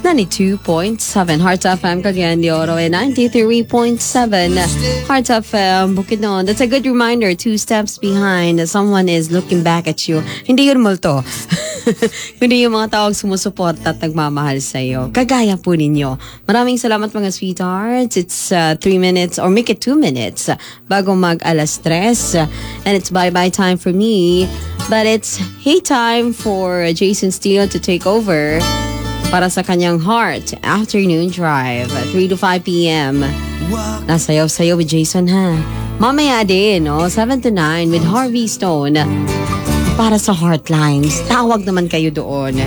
92.7 Hearts FM Cagayan de Oro and 93.7 Hearts FM Bukidnon. That's a good reminder. 2 steps behind, someone is looking back at you. Hindi yun multo. Kundi yung mga tawag sumusuporta at nagmamahal sa iyo. Kagaya po ninyo. Maraming salamat mga sweethearts. It's 3 minutes or make it 2 minutes bago mag 3:00. And it's bye-bye time for me. But it's hey time for Jason Steele to take over para sa kanyang Heart Afternoon Drive, 3 to 5 p.m. Nasayaw-sayaw with Jason, ha? Mamaya din, 7 to 9 with Harvey Stone para sa Heartlines. Tawag naman kayo doon.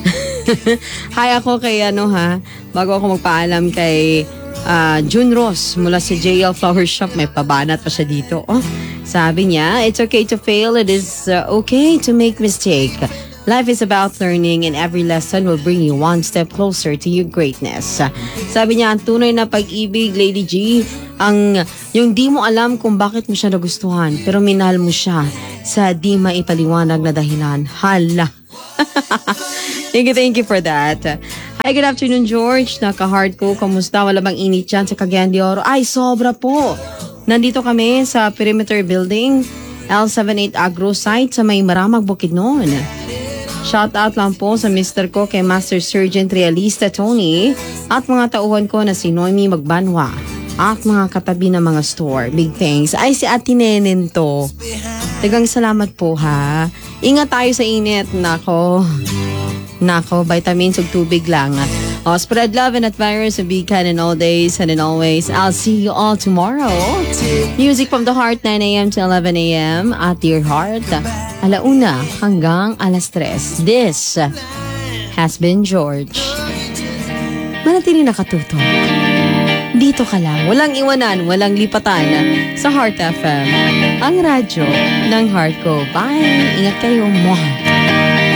Hi ako kay bago ako magpaalam kay June Ross mula sa JL Flower Shop. May pabanat pa siya dito. Sabi niya, it's okay to fail. It is okay to make mistake. Life is about learning and every lesson will bring you one step closer to your greatness. Sabi niya, ang tunay na pag-ibig, Lady G, yung di mo alam kung bakit mo siya nagustuhan, pero minahal mo siya sa di maipaliwanag na dahilan. Hala. Thank you for that. Hi, good afternoon, George. Naka-hard ko. Kamusta? Wala bang init dyan sa Cagayan de Oro? Ay, sobra po. Nandito kami sa Perimeter Building, L78 Agro Site sa May Maramag, Bukidnon. Shout out lang po sa Mr. ko kay Master Sergeant Realista Tony at mga tauhan ko na si Noemi Magbanwa at mga katabi ng mga store. Big thanks. Ay, si Ate Nenen to. Dagang salamat po, ha. Ingat tayo sa init. Nako, vitamins ug tubig lang. Spread love and admire sa big kind in all days and in always. I'll see you all tomorrow. Music from the heart, 9 a.m. to 11 a.m. at your heart. 1:00 hanggang 3:00. This has been George. Manatili nakatutok. Dito ka lang. Walang iwanan, walang lipatan. Sa Heart FM. Ang radyo ng heart ko. Bye. Ingat kayo. Mwah.